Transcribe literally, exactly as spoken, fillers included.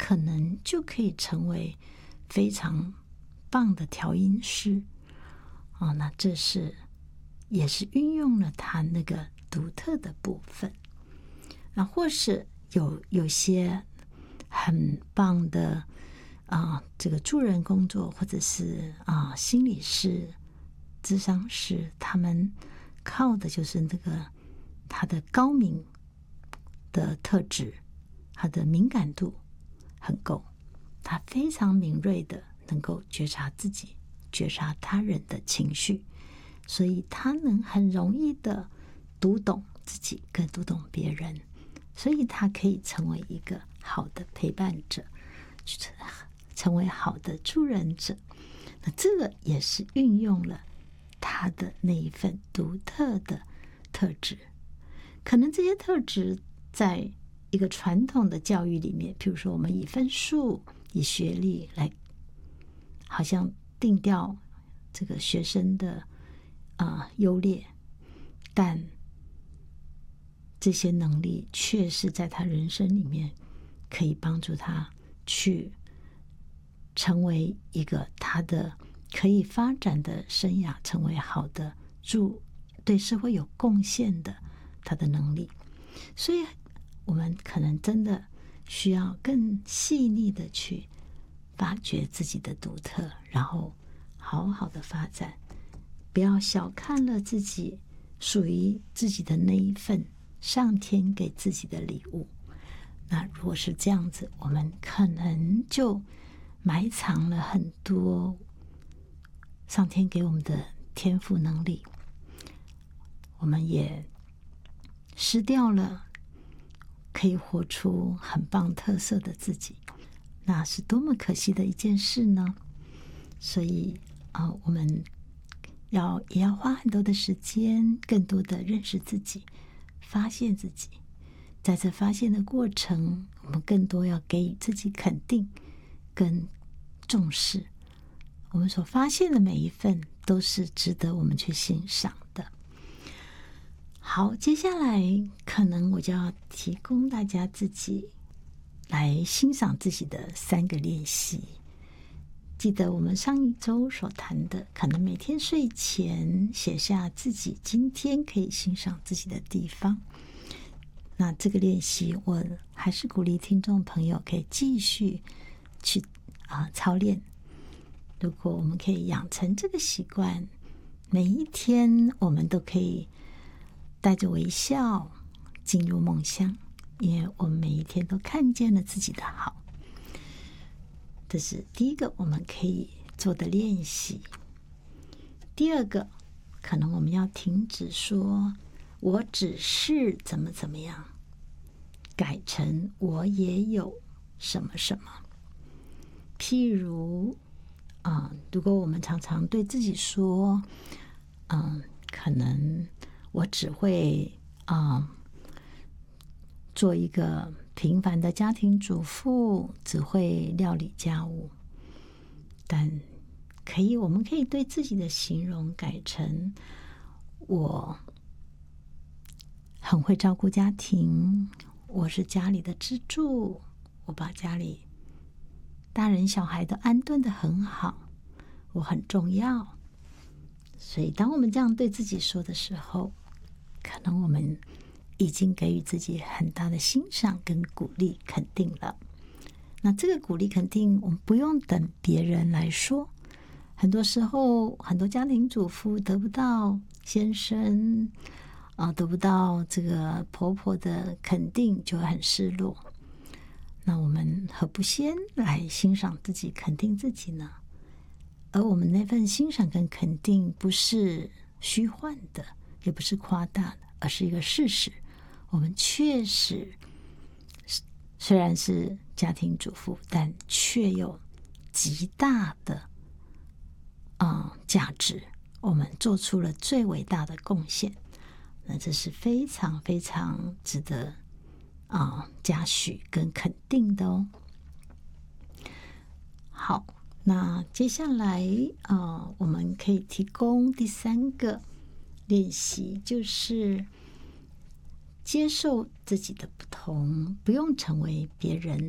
可能就可以成为非常棒的调音师。哦，那这是也是运用了他那个独特的部分。那或是有有些很棒的啊、呃，这个助人工作，或者是啊、呃、心理师、咨商师，他们靠的就是那个他的高明的特质，他的敏感度很够，他非常敏锐的能够觉察自己，觉察他人的情绪，所以他能很容易的读懂自己，更读懂别人，所以他可以成为一个好的陪伴者，成为好的助人者。那这个也是运用了他的那一份独特的特质。可能这些特质在一个传统的教育里面，譬如说我们以分数、以学历来好像定调这个学生的啊、呃、优劣，但这些能力确实在他人生里面可以帮助他去成为一个他的可以发展的生涯，成为好的助对社会有贡献的他的能力。所以我们可能真的需要更细腻的去发掘自己的独特，然后好好的发展，不要小看了自己属于自己的那一份上天给自己的礼物。那如果是这样子，我们可能就埋藏了很多上天给我们的天赋能力，我们也失掉了可以活出很棒特色的自己，那是多么可惜的一件事呢？所以啊、呃，我们要也要花很多的时间，更多的认识自己，发现自己。在这发现的过程，我们更多要给予自己肯定跟重视。我们所发现的每一份都是值得我们去欣赏的。好，接下来可能我就要提供大家自己来欣赏自己的三个练习。记得我们上一周所谈的，可能每天睡前写下自己今天可以欣赏自己的地方。那这个练习我还是鼓励听众朋友可以继续去啊、呃、操练。如果我们可以养成这个习惯，每一天我们都可以带着微笑进入梦乡，因为我们每一天都看见了自己的好。这是第一个我们可以做的练习。第二个，可能我们要停止说我只是怎么怎么样，改成我也有什么什么。譬如啊、呃，如果我们常常对自己说嗯、呃，可能我只会啊、呃、做一个平凡的家庭主妇，只会料理家务，但可以我们可以对自己的形容改成我很会照顾家庭，我是家里的支柱，我把家里大人小孩都安顿得很好，我很重要。所以当我们这样对自己说的时候，可能我们已经给予自己很大的欣赏跟鼓励肯定了。那这个鼓励肯定我们不用等别人来说，很多时候很多家庭主妇得不到先生啊，得不到这个婆婆的肯定，就会很失落。那我们何不先来欣赏自己，肯定自己呢？而我们那份欣赏跟肯定不是虚幻的，也不是夸大的，而是一个事实。我们确实虽然是家庭主妇，但却有极大的啊、呃、价值。我们做出了最伟大的贡献，那这是非常非常值得啊、呃、嘉许跟肯定的哦。好，那接下来啊、呃，我们可以提供第三个练习，就是接受自己的不同，不用成为别人